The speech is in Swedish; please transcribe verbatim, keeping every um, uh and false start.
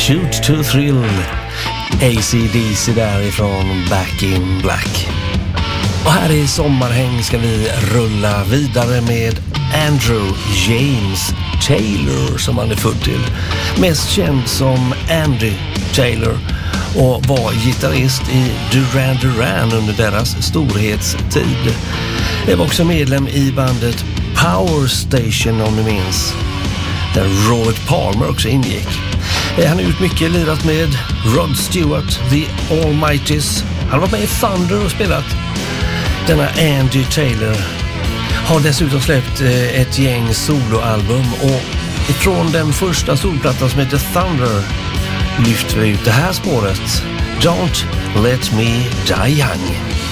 Shoot to Thrill, A C D C därifrån Back in Black. Och här i Sommarhäng ska vi rulla vidare med Andrew James Taylor, som han är född till. Mest känd som Andy Taylor, och var gitarrist i Duran Duran under deras storhetstid. Det var också medlem i bandet Power Station, om ni minns, där Robert Palmer också ingick. Han har gjort mycket, lirat med Rod Stewart, The Almighties. Han var med i Thunder och spelat. Denna Andy Taylor har dessutom släppt ett gäng soloalbum, och ifrån den första solplattan som heter Thunder lyfter vi ut det här spåret, Don't Let Me Die Young.